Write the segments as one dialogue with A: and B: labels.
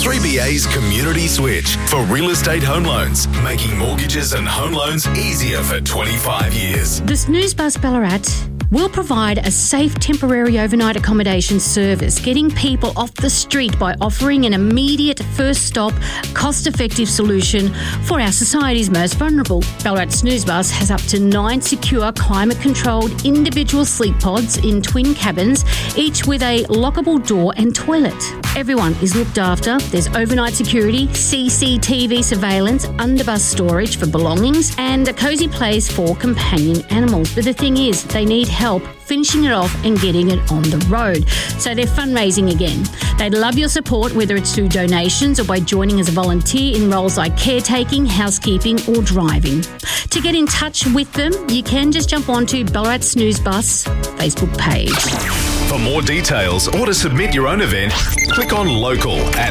A: 3BA's Community Switch for real estate home loans, making mortgages and home loans easier for 25 years.
B: The Snooze Bus Ballarat will provide a safe temporary overnight accommodation service, getting people off the street by offering an immediate first stop, cost-effective solution for our society's most vulnerable. Ballarat Snooze Bus has up to 9 secure, climate-controlled individual sleep pods in twin cabins, each with a lockable door and toilet. Everyone is looked after. There's overnight security, CCTV surveillance, underbus storage for belongings, and a cosy place for companion animals. But the thing is, they need help finishing it off and getting it on the road. So they're fundraising again. They'd love your support, whether it's through donations or by joining as a volunteer in roles like caretaking, housekeeping or driving. To get in touch with them, you can just jump onto Ballarat Snooze Bus Facebook page.
A: For more details or to submit your own event, click on local at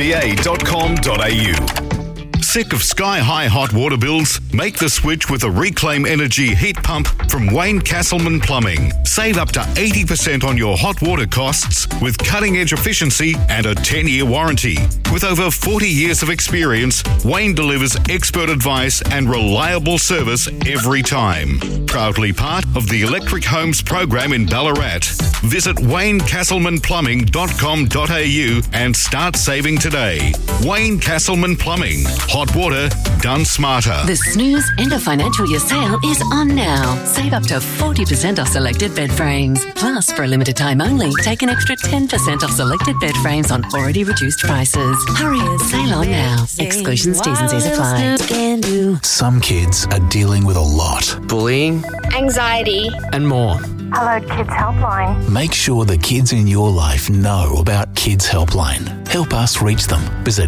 A: 3ba.com.au.
C: Sick of sky-high hot water bills? Make the switch with a Reclaim Energy heat pump from Wayne Castleman Plumbing. Save up to 80% on your hot water costs with cutting-edge efficiency and a 10-year warranty. With over 40 years of experience, Wayne delivers expert advice and reliable service every time. Proudly part of the Electric Homes program in Ballarat. Visit WayneCastlemanPlumbing.com.au and start saving today. Wayne Castleman Plumbing. Hot water done smarter.
D: The Snooze End of Financial Year sale is on now. Save up to 40% off selected bed frames. Plus, for a limited time only, take an extra 10% off selected bed frames on already reduced prices. Hurry, sale on now. Exclusions, T's and C's apply.
E: Some kids are dealing with a lot.
F: Bullying,
G: anxiety,
F: and more.
G: Hello Kids Helpline.
E: Make sure the kids in your life know about Kids Helpline. Help us reach them. Visit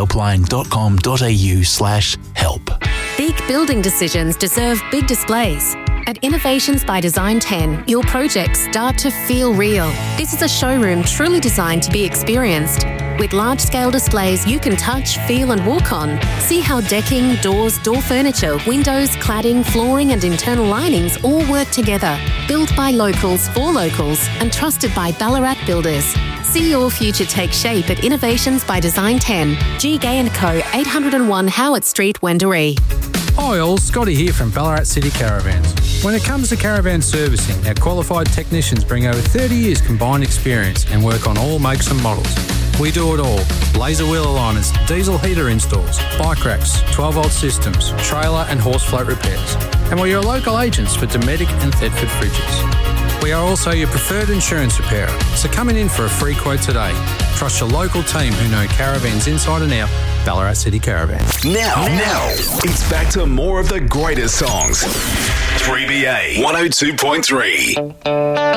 E: kidshelpline.com.au/help.
H: Big building decisions deserve big displays. At Innovations by Design 10, your projects start to feel real. This is a showroom truly designed to be experienced. With large-scale displays you can touch, feel and walk on. See how decking, doors, door furniture, windows, cladding, flooring and internal linings all work together. Built by locals for locals and trusted by Ballarat builders. See your future take shape at Innovations by Design 10. G. Gay & Co. 801 Howard Street, Wendouree.
I: Hi all, Scotty here from Ballarat City Caravans. When it comes to caravan servicing, our qualified technicians bring over 30 years combined experience and work on all makes and models. We do it all. Laser wheel aligners, diesel heater installs, bike racks, 12-volt systems, trailer and horse float repairs. And we're your local agents for Dometic and Thetford fridges. We are also your preferred insurance repairer, so come in for a free quote today. Trust your local team who know caravans inside and out. Ballarat City Caravans.
A: Now, it's back to more of the greatest songs. 3BA 102.3.